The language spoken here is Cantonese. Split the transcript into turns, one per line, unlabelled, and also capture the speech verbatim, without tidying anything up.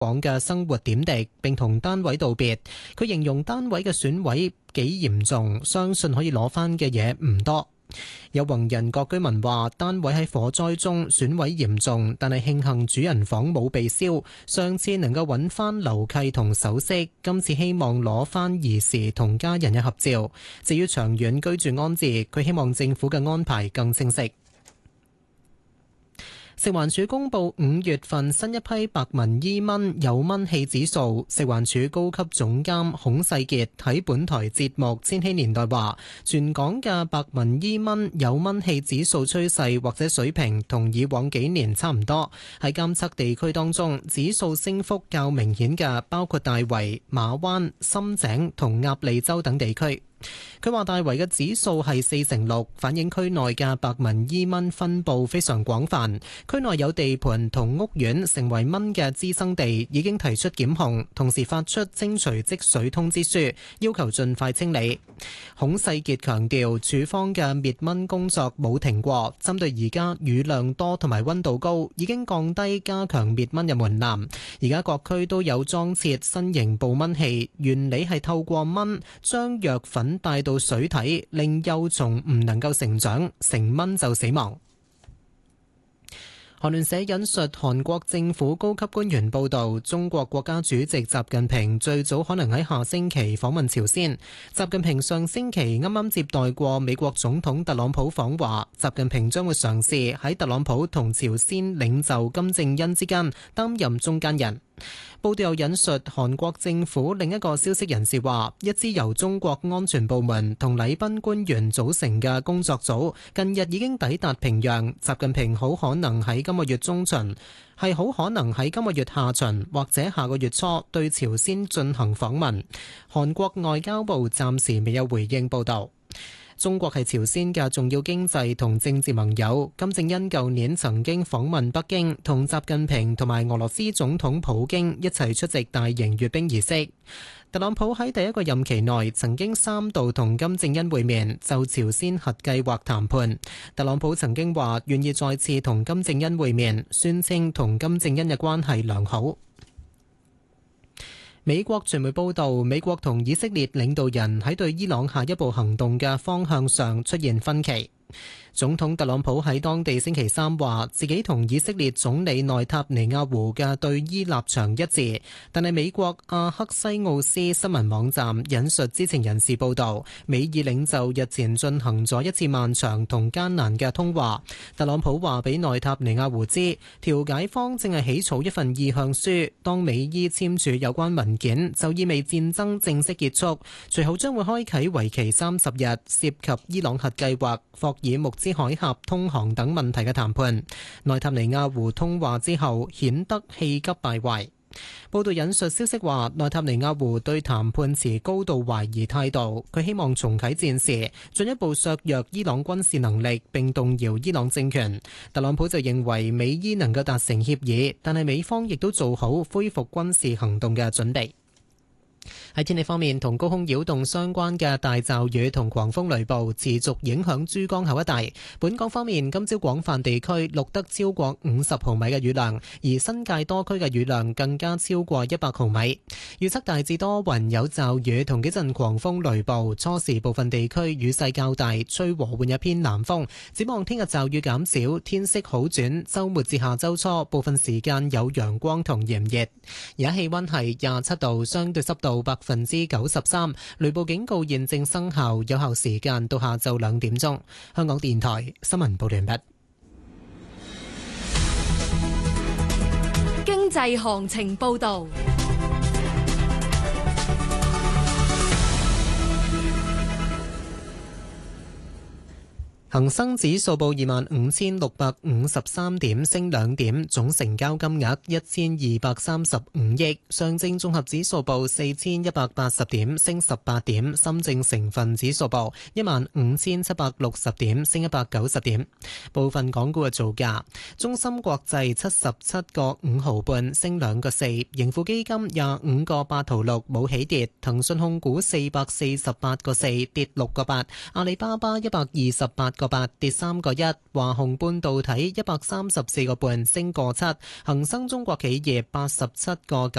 往嘅生活點滴，並同單位道別。佢形容單位嘅損毀幾嚴重，相信可以攞返嘅嘢唔多。有宏仁閣居民話，單位喺火災中損毀嚴重，但係慶幸主人房冇被燒，上次能夠揾翻樓契同首飾，今次希望攞翻兒時同家人嘅合照。至於長遠居住安置，佢希望政府嘅安排更清晰。食環署公布五月份新一批白紋伊蚊有蚊氣指數，食環署高級總監孔世傑喺本台節目《千禧年代》話，全港嘅白紋伊蚊有蚊氣指數趨勢或者水平同以往幾年差唔多。喺監測地區當中，指數升幅較明顯嘅包括大圍、馬灣、深井同鴨脷洲等地區。佢話大圍嘅指數係四成六，反映區內嘅白紋伊蚊分佈非常廣泛。區內有地盤同屋苑成為蚊嘅滋生地，已經提出檢控，同時發出清除積水通知書，要求盡快清理。孔世傑強調，署方嘅滅蚊工作冇停過，針對而家雨量多同埋溫度高，已經降低加強滅蚊嘅門檻。而家各區都有裝設新型捕蚊器，原理係透過蚊將藥粉帶到水體，令幼蟲唔能夠成長，成蚊就死亡。韓聯社引述韓國政府高級官員報道，中國國家主席習近平最早可能喺下星期訪問朝鮮。習近平上星期啱啱接待過美國總統特朗普訪華，習近平將會嘗試喺特朗普同朝鮮領袖金正恩之間擔任中間人。報道又引述韓國政府另一個消息人士話，一支由中國安全部門同禮賓官員組成嘅工作組近日已經抵達平壤，習近平好可能喺今個月中旬，係好可能喺今個月下旬或者下個月初對朝鮮進行訪問。韓國外交部暫時未有回應報道。中國係朝鮮嘅重要經濟同政治盟友。金正恩舊年曾經訪問北京，同習近平同埋俄羅斯總統普京一齊出席大型閱兵儀式。特朗普喺第一個任期內曾經三度同金正恩會面，就朝鮮核計劃談判。特朗普曾經話願意再次同金正恩會面，宣稱同金正恩嘅關係良好。美國傳媒報道，美國同以色列領導人喺對伊朗下一步行動嘅方向上出現分歧。總統特朗普喺當地星期三話，自己同以色列總理內塔尼亞胡嘅對伊立場一致，但係美國阿克西奧斯新聞網站引述知情人士報道，美伊領袖日前進行咗一次漫長同艱難嘅通話。特朗普話俾內塔尼亞胡知，調解方正係起草一份意向書，當美伊簽署有關文件，就意味戰爭正式結束，隨後將會開啟為期三十日，涉及伊朗核計劃、霍爾木茲海峽通航等問題嘅談判。內塔尼亞胡通話之後顯得氣急敗壞。報道引述消息話，內塔尼亞胡對談判持高度懷疑態度，佢希望重啟戰事，進一步削弱伊朗軍事能力並動搖伊朗政權。特朗普就認為美伊能夠達成協議，但係美方亦都做好恢復軍事行動嘅準備。喺天氣方面，同高空擾動相關嘅大驟雨同狂風雷暴持續影響珠江口一帶。本港方面，今朝廣泛地區錄得超過五十毫米嘅雨量，而新界多區嘅雨量更加超過一百毫米。預測大致多雲有驟雨同幾陣狂風雷暴，初時部分地區雨勢較大，吹和緩一偏南風。展望聽日驟雨減少，天色好轉，週末至下週初部分時間有陽光同炎熱。而家氣溫係廿七度，相對濕度百分之九十三，雷暴警告現正生效，有效時間到下晝兩點鐘。香港電台新聞報道完畢。
經濟行情報道。
恒生指數報二萬五千六百五十三點，升兩點，總成交金額一千二百三十五億。上證綜合指數報四千一百八十點，升十八點。深證成分指數報一萬五千七百六十點，升一百九十點。部分港股嘅造價：中芯國際七十七個五毫半，升兩個四；盈富基金廿五個八毫六，冇起跌；騰訊控股四百四十八個四，跌六個八；阿里巴巴一百二十八個八，跌三個一。華虹半導體一百三十四個半，升個七。恒生中國企業八十七個九。